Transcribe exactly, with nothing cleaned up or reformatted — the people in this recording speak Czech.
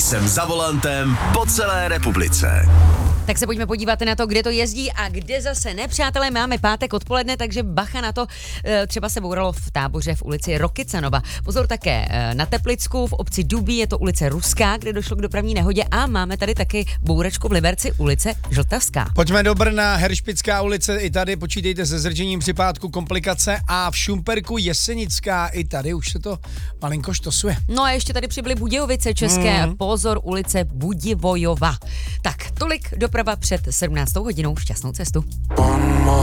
Jsem za volantem po celé republice. Tak se pojďme podívat na to, kde to jezdí a kde zase ne. Přátelé, máme pátek odpoledne, takže bacha na to. Třeba se bouralo v Táboře v ulici Rokycanova. Pozor také na Teplicku, v obci Dubí, je to ulice Ruská, kde došlo k dopravní nehodě, a máme tady taky bouračku v Liberci, ulice Žltavská. Pojďme do Brna, Heršpická ulice, i tady počítejte se zdržením připátku, komplikace, a v Šumperku Jesenická, i tady už se to malinko štosuje. No a ještě tady přibyly Budějovice české, mm. pozor, ulice Budivojova. Tak, tolik doprava před sedmnáctou hodinou, šťastnou cestu.